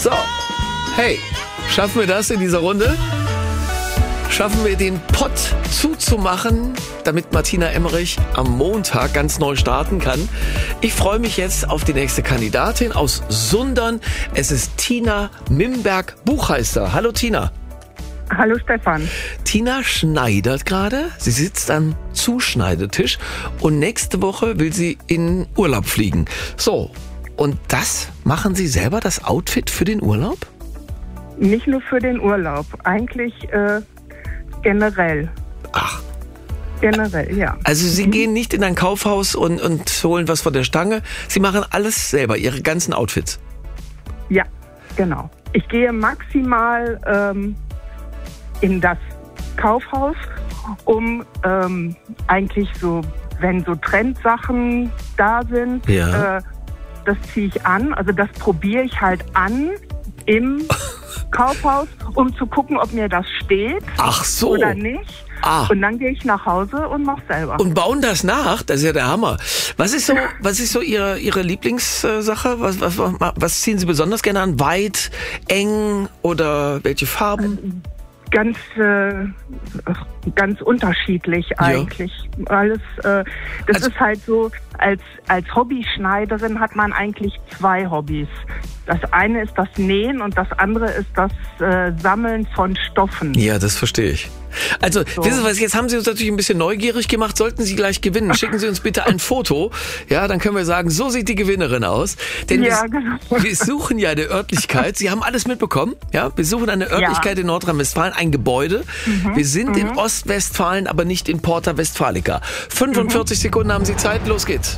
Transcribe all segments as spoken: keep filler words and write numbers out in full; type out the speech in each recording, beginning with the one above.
So, hey, schaffen wir das in dieser Runde? Schaffen wir den Pott zuzumachen, damit Martina Emmerich am Montag ganz neu starten kann? Ich freue mich jetzt auf die nächste Kandidatin aus Sundern. Es ist Tina Mimberg, Buchheister. Hallo Tina. Hallo Stefan. Tina schneidert gerade. Sie sitzt am Zuschneidetisch und nächste Woche will sie in Urlaub fliegen. So, und das machen Sie selber, das Outfit für den Urlaub? Nicht nur für den Urlaub, eigentlich äh, generell. Ach. Generell, ja. Also Sie mhm. gehen nicht in ein Kaufhaus und, und holen was von der Stange. Sie machen alles selber, Ihre ganzen Outfits. Ja, genau. Ich gehe maximal ähm, in das Kaufhaus, um ähm, eigentlich so, wenn so Trendsachen da sind, Ja. äh, das ziehe ich an. Also das probiere ich halt an im Kaufhaus, um zu gucken, ob mir das steht. Ach so. Oder nicht. Ah. Und dann gehe ich nach Hause und mache selber. Und bauen das nach? Das ist ja der Hammer. Was ist so, was ist so Ihre, Ihre Lieblingssache? Was, was, was, was ziehen Sie besonders gerne an? Weit, eng oder welche Farben? Ganz, äh, ganz unterschiedlich eigentlich. Ja. Alles, äh, das also, ist halt so, als, als Hobbyschneiderin hat man eigentlich zwei Hobbys. Das eine ist das Nähen und das andere ist das äh, Sammeln von Stoffen. Ja, das verstehe ich. Also, so. Wissen Sie was, jetzt haben Sie uns natürlich ein bisschen neugierig gemacht. Sollten Sie gleich gewinnen, schicken Sie uns bitte ein Foto. Ja, dann können wir sagen, so sieht die Gewinnerin aus. Denn ja, wir, genau. wir suchen ja eine Örtlichkeit. Sie haben alles mitbekommen. Ja, wir suchen eine Örtlichkeit ja. in Nordrhein-Westfalen, ein Gebäude. Mhm. Wir sind mhm. in Ostwestfalen, aber nicht in Porta Westfalica. fünfundvierzig mhm. Sekunden haben Sie Zeit. Los geht's.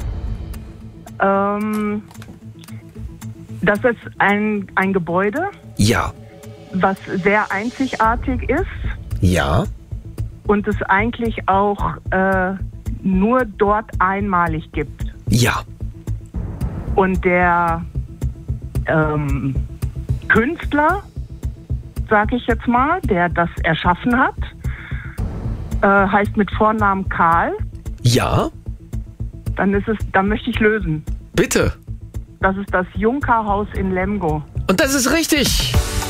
Ähm, das ist ein, ein Gebäude. Ja. Was sehr einzigartig ist. Ja. Und es eigentlich auch äh, nur dort einmalig gibt. Ja. Und der ähm, Künstler, sag ich jetzt mal, der das erschaffen hat, äh, heißt mit Vornamen Karl. Ja. Dann ist es, dann möchte ich lösen. Bitte. Das ist das Junker-Haus in Lemgo. Und das ist richtig.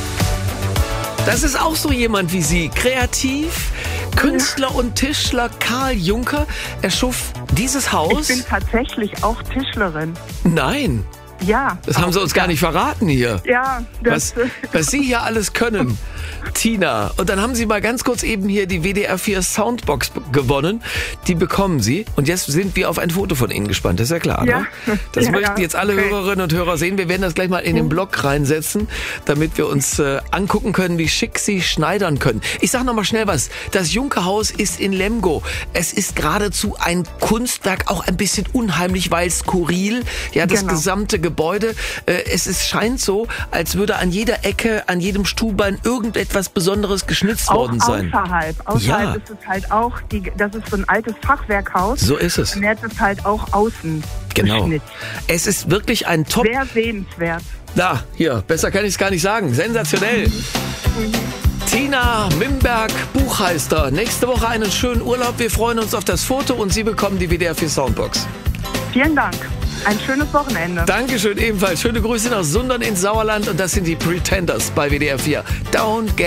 Das ist auch so jemand wie Sie. Kreativ, Künstler ja. und Tischler Karl Junker. Er schuf dieses Haus. Ich bin tatsächlich auch Tischlerin. Nein. Ja. Das haben Sie uns gar nicht verraten hier. Ja. Das was, was Sie hier alles können, Tina. Und dann haben Sie mal ganz kurz eben hier die W D R vier Soundbox gewonnen. Die bekommen Sie. Und jetzt sind wir auf ein Foto von Ihnen gespannt. Das ist ja klar, ja. ne? Das ja, möchten jetzt alle okay. Hörerinnen und Hörer sehen. Wir werden das gleich mal in den Blog reinsetzen, damit wir uns äh, angucken können, wie schick Sie schneidern können. Ich sage noch mal schnell was. Das Junkerhaus ist in Lemgo. Es ist geradezu ein Kunstwerk, auch ein bisschen unheimlich, weil skurril. Ja, das genau. gesamte Gebäude. Äh, es ist, scheint so, als würde an jeder Ecke, an jedem Stuhlbein irgendetwas Besonderes geschnitzt auch worden sein. Außerhalb. Außerhalb ja. ist es halt auch, die, das ist so ein altes Fachwerkhaus. So ist es. Und jetzt ist halt auch außen Genau. geschnitzt. Es ist wirklich ein Top. Sehr sehenswert. Da, hier, besser kann ich es gar nicht sagen. Sensationell. Mhm. Tina Mimberg, Buchheister. Nächste Woche einen schönen Urlaub. Wir freuen uns auf das Foto und Sie bekommen die W D R vier Soundbox. Vielen Dank. Ein schönes Wochenende. Dankeschön ebenfalls. Schöne Grüße nach Sundern ins Sauerland und das sind die Pretenders bei W D R vier. Don't get